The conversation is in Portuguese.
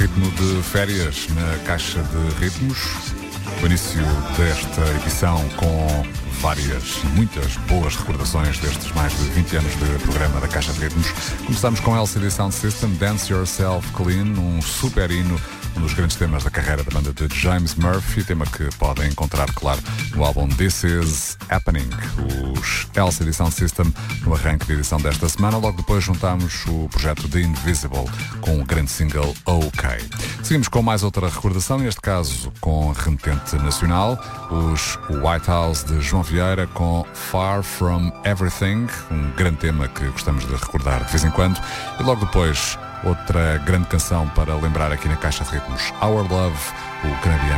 ritmo de férias na Caixa de Ritmos. O início desta edição com várias e muitas boas recordações destes mais de 20 anos de programa da Caixa de Ritmos. Começamos com LCD Sound System, Dance Yourself Clean, um super hino, um dos grandes temas da carreira da banda de James Murphy, tema que podem encontrar, claro, no álbum This Is Happening. Os LCD Sound System no arranque de edição desta semana. Logo depois juntámos o projeto The Invisible com o grande single OK. Seguimos com mais outra recordação, neste caso com remetente nacional, os White House de João Vieira com Far From Everything, um grande tema que gostamos de recordar de vez em quando. E logo depois outra grande canção para lembrar aqui na Caixa de Ritmos, Our Love, o canadiano